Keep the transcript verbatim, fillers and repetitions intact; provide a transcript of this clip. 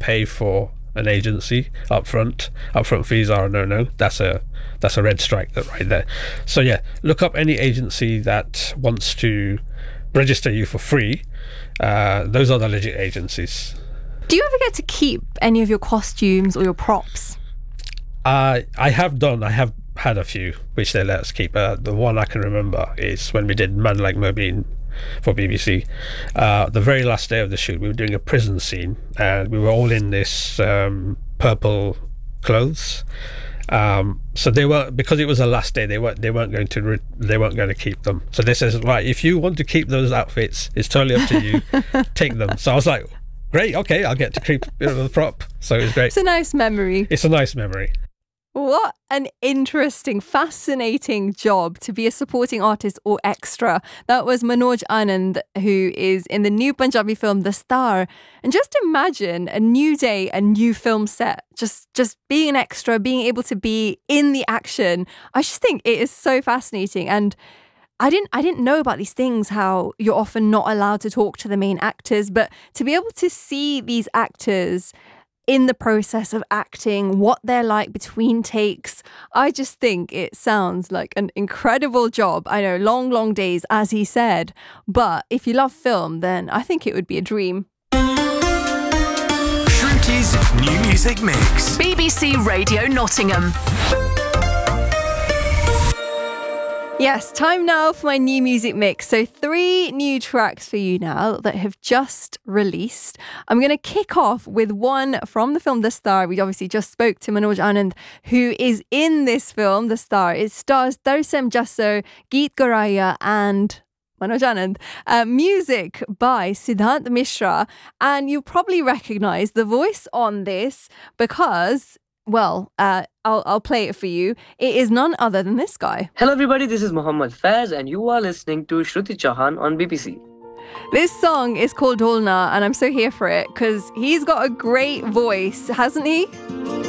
pay for an agency upfront. Upfront fees are a no-no. That's a that's a red strike that right there. So yeah, look up any agency that wants to register you for free. Uh, those are the legit agencies. Do you ever get to keep any of your costumes or your props? Uh, I have done. I have had a few which they let us keep. Uh, the one I can remember is when we did Man Like Mobeen for B B C. Uh, the very last day of the shoot, we were doing a prison scene, and we were all in this um, purple clothes. Um, so they were, because it was the last day, they weren't they weren't going to re- they weren't going to keep them. So they says, right, if you want to keep those outfits, it's totally up to you. Take them. So I was like, great, okay, I'll get to keep a bit of the prop. So it was great. It's a nice memory. It's a nice memory. What an interesting, fascinating job to be a supporting artist or extra. That was Manoj Anand, who is in the new Punjabi film The Star. And just imagine a new day, a new film set, just just being an extra, being able to be in the action. I just think it is so fascinating. And I didn't I didn't know about these things, how you're often not allowed to talk to the main actors, but to be able to see these actors in the process of acting, what they're like between takes, I just think it sounds like an incredible job. I know, long, long days, as he said, but if you love film, then I think it would be a dream. Shruti's New Music Mix. B B C Radio Nottingham. Yes, time now for my new music mix. So three new tracks for you now that have just released. I'm going to kick off with one from the film The Star. We obviously just spoke to Manoj Anand, who is in this film, The Star. It stars Tarsem Jasso, Geet Goraya and Manoj Anand. Uh, music by Siddhant Mishra. And you'll probably recognise the voice on this because... Well, uh, I'll I'll play it for you. It is none other than this guy. Hello everybody, this is Mohammad Faiz and you are listening to Shruti Chauhan on B B C. This song is called Dolna and I'm so here for it because he's got a great voice, hasn't he?